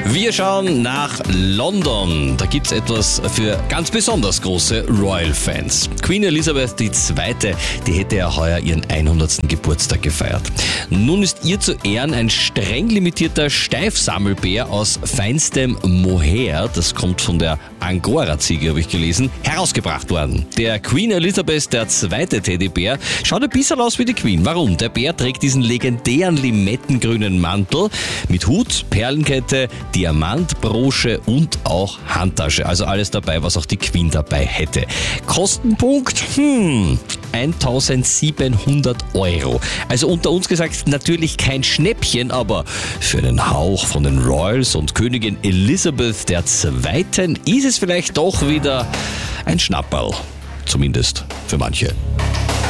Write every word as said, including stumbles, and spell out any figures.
Wir schauen nach London. Da gibt's etwas für ganz besonders große Royal-Fans. Queen Elizabeth die Zweite, die hätte ja heuer ihren hundertsten Geburtstag gefeiert. Nun ist ihr zu Ehren ein streng limitierter Steifsammelbär aus feinstem Mohair, das kommt von der Angora-Ziege, habe ich gelesen, herausgebracht worden. Der Queen Elizabeth der Zweite Teddybär schaut ein bisschen aus wie die Queen. Warum? Der Bär trägt diesen legendären limettengrünen Mantel mit Hut, Perlenkette, Diamantbrosche und auch Handtasche. Also alles dabei, was auch die Queen dabei hätte. Kostenpunkt? Hm... eintausendsiebenhundert Euro. Also unter uns gesagt natürlich kein Schnäppchen, aber für einen Hauch von den Royals und Königin Elizabeth der Zweiten ist es vielleicht doch wieder ein Schnapperl. Zumindest für manche.